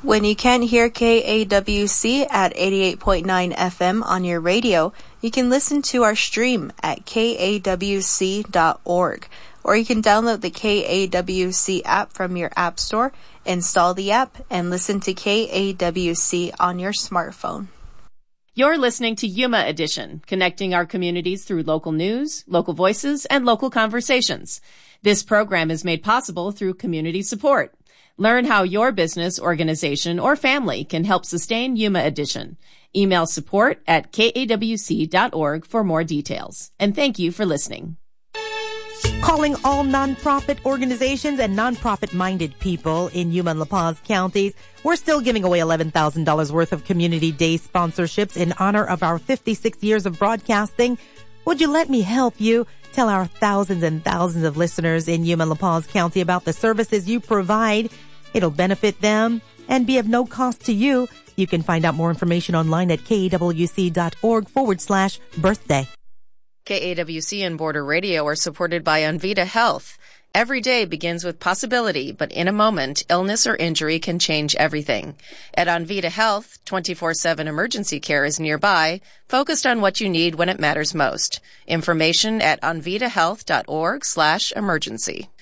When you can't hear KAWC at 88.9 FM on your radio, you can listen to our stream at kawc.org, or you can download the KAWC app from your app store, install the app, and listen to KAWC on your smartphone. You're listening to Yuma Edition, connecting our communities through local news, local voices, and local conversations. This program is made possible through community support. Learn how your business, organization, or family can help sustain Yuma Edition. Email support at kawc.org for more details. And thank you for listening. Calling all nonprofit organizations and nonprofit-minded people in Yuma and La Paz counties. We're still giving away $11,000 worth of Community Day sponsorships in honor of our 56 years of broadcasting. Would you let me help you tell our thousands and thousands of listeners in Yuma and La Paz County about the services you provide? It'll benefit them and be of no cost to you. You can find out more information online at kawc.org/birthday. KAWC and Border Radio are supported by Onvita Health. Every day begins with possibility, but in a moment, illness or injury can change everything. At Onvita Health, 24/7 emergency care is nearby, focused on what you need when it matters most. Information at onvitahealth.org/emergency.